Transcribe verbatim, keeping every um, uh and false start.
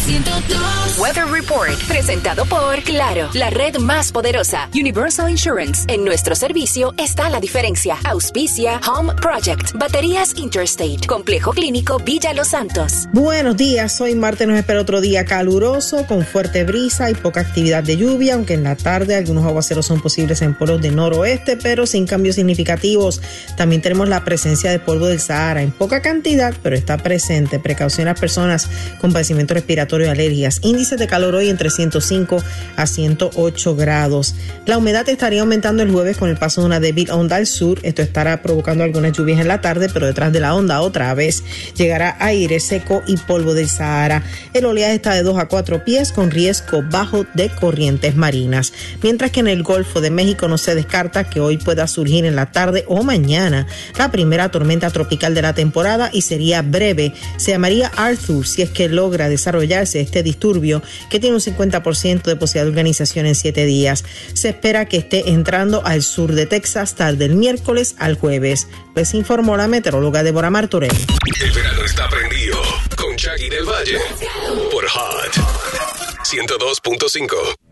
ciento dos. Weather Report, presentado por Claro, la red más poderosa. Universal Insurance. En nuestro servicio está la diferencia. Auspicia Home Project. Baterías Interstate. Complejo Clínico Villa Los Santos. Buenos días, hoy martes nos espera otro día caluroso, con fuerte brisa y poca actividad de lluvia, aunque en la tarde algunos aguaceros son posibles en polos de noroeste, pero sin cambios significativos. También tenemos la presencia de polvo del Sahara, en poca cantidad, pero está presente. Precaución a las personas con padecimiento respiratorio y alergias. Índice de calor hoy entre ciento cinco a ciento ocho grados. La humedad estaría aumentando el jueves con el paso de una débil onda al sur. Esto estará provocando algunas lluvias en la tarde, pero detrás de la onda otra vez llegará aire seco y polvo del Sahara. El oleaje está de dos a cuatro pies con riesgo bajo de corrientes marinas. Mientras que en el Golfo de México no se descarta que hoy pueda surgir en la tarde o mañana la primera tormenta tropical de la temporada y sería breve. Se llamaría Arthur si es que logra desarrollarse este disturbio que tiene un cincuenta por ciento de posibilidad de organización en siete días. Se espera que esté entrando al sur de Texas tarde el miércoles al jueves. Les informó la meteoróloga Débora Martorell. El verano está prendido con Jackie del Valle por Hot ciento dos punto cinco.